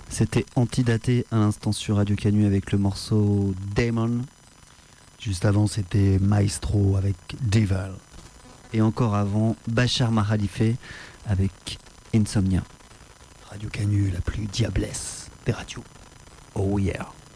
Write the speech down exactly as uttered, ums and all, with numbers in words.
C'était Antidaté à l'instant sur Radio Canu avec le morceau Demon. Juste avant, c'était Maestro avec Devil. Et encore avant, Bachar Mahalife avec Insomnia. Radio Canu, la plus diablesse des radios. Oh yeah.